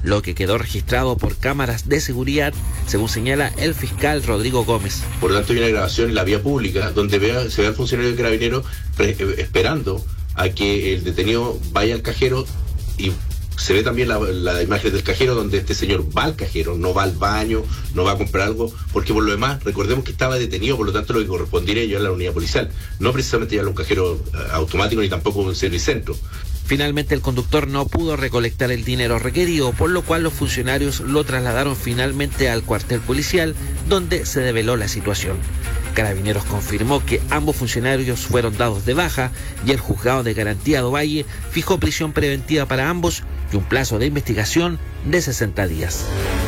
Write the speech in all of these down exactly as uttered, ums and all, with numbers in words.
lo que quedó registrado por cámaras de seguridad, según señala el fiscal Rodrigo Gómez. Por lo tanto, hay una grabación en la vía pública donde vea, se ve al funcionario de Carabineros pre, eh, esperando a que el detenido vaya al cajero, y se ve también la, la imagen del cajero donde este señor va al cajero, no va al baño, no va a comprar algo, porque por lo demás, recordemos que estaba detenido, por lo tanto lo que correspondería yo a la unidad policial, no precisamente llevarlo a un cajero uh, automático ni tampoco a un servicentro. Finalmente el conductor no pudo recolectar el dinero requerido, por lo cual los funcionarios lo trasladaron finalmente al cuartel policial, donde se develó la situación. Carabineros confirmó que ambos funcionarios fueron dados de baja y el juzgado de garantía de Ovalle fijó prisión preventiva para ambos y un plazo de investigación de sesenta días.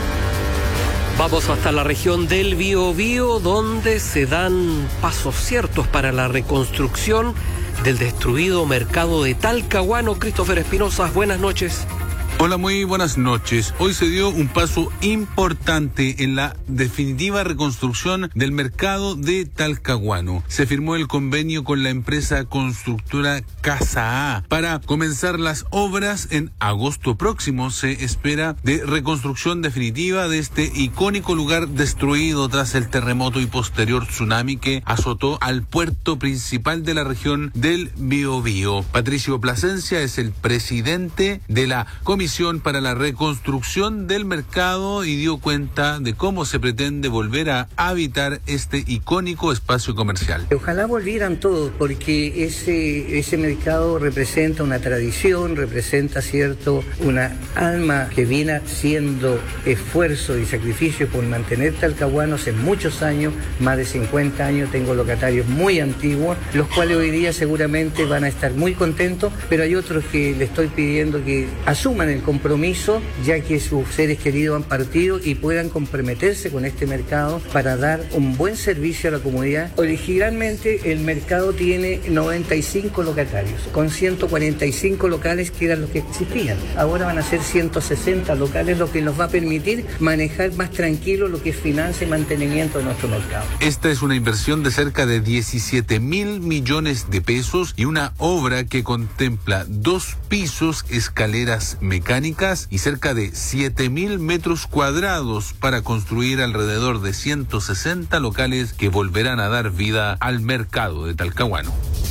Vamos hasta la región del Biobío, donde se dan pasos ciertos para la reconstrucción del destruido mercado de Talcahuano. Christopher Espinosa, buenas noches. Hola, muy buenas noches. Hoy se dio un paso importante en la definitiva reconstrucción del mercado de Talcahuano. Se firmó el convenio con la empresa constructora Casa A para comenzar las obras en agosto próximo. Se espera de reconstrucción definitiva de este icónico lugar destruido tras el terremoto y posterior tsunami que azotó al puerto principal de la región del Biobío. Patricio Plasencia es el presidente de la Comisión para la reconstrucción del mercado y dio cuenta de cómo se pretende volver a habitar este icónico espacio comercial. Ojalá volvieran todos, porque ese, ese mercado representa una tradición, representa, cierto, una alma que viene haciendo esfuerzo y sacrificio por mantener talcahuanos en muchos años, más de cincuenta años. Tengo locatarios muy antiguos, los cuales hoy día seguramente van a estar muy contentos, pero hay otros que le estoy pidiendo que asuman el compromiso, ya que sus seres queridos han partido, y puedan comprometerse con este mercado para dar un buen servicio a la comunidad. Originalmente el mercado tiene noventa y cinco locatarios, con ciento cuarenta y cinco locales que eran los que existían. Ahora van a ser ciento sesenta locales, lo que nos va a permitir manejar más tranquilo lo que es finanzas y mantenimiento de nuestro mercado. Esta es una inversión de cerca de diecisiete mil millones de pesos y una obra que contempla dos pisos, escaleras mecánicas y cerca de siete mil metros cuadrados para construir alrededor de ciento sesenta locales que volverán a dar vida al mercado de Talcahuano.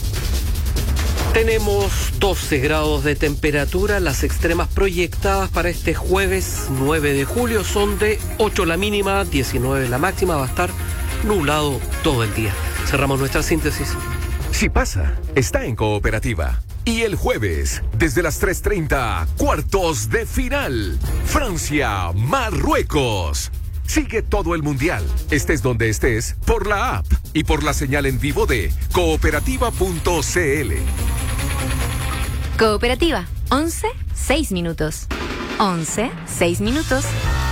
Tenemos doce grados de temperatura. Las extremas proyectadas para este jueves nueve de julio son de ocho la mínima, diecinueve la máxima. Va a estar nublado todo el día. Cerramos nuestra síntesis. Si pasa, está en Cooperativa. Y el jueves, desde las tres treinta, cuartos de final. Francia, Marruecos. Sigue todo el mundial, estés donde estés, por la app y por la señal en vivo de cooperativa punto c l. Cooperativa, once, seis minutos. once, seis minutos.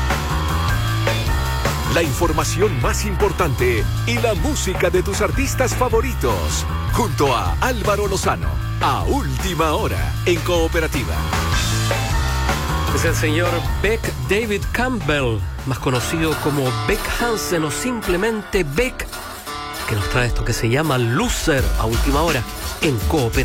La información más importante y la música de tus artistas favoritos. Junto a Álvaro Lozano, a última hora, en Cooperativa. Es el señor Beck David Campbell, más conocido como Beck Hansen o simplemente Beck, que nos trae esto que se llama Loser, a última hora, en Cooperativa.